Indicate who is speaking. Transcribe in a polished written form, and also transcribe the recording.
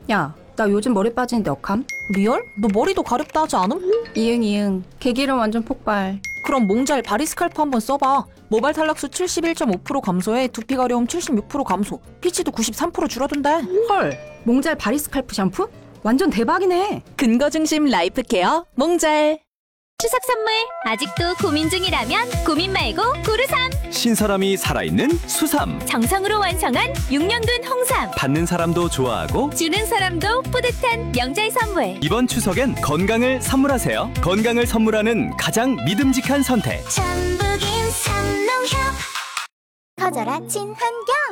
Speaker 1: 야, 나 요즘 머리 빠지는데 어감?
Speaker 2: 리얼? 너 머리도 가렵다 하지 않음?
Speaker 1: 이응. 개기름 완전 폭발.
Speaker 2: 그럼 몽잘 바리스칼프 한번 써봐. 모발 탈락수 71.5% 감소에 두피 가려움 76% 감소, 피치도 93% 줄어든대.
Speaker 1: 헐, 몽잘 바리스칼프 샴푸? 완전 대박이네.
Speaker 2: 근거 중심 라이프 케어 몽잘.
Speaker 3: 추석 선물 아직도 고민 중이라면 고민 말고 고르삼.
Speaker 4: 신선함이 살아있는 수삼.
Speaker 3: 정성으로 완성한 6년근 홍삼.
Speaker 4: 받는 사람도 좋아하고
Speaker 3: 주는 사람도 뿌듯한 명절 선물.
Speaker 4: 이번 추석엔 건강을 선물하세요. 건강을 선물하는 가장 믿음직한 선택.
Speaker 3: 전북인 삼농협. 커져라 친환경.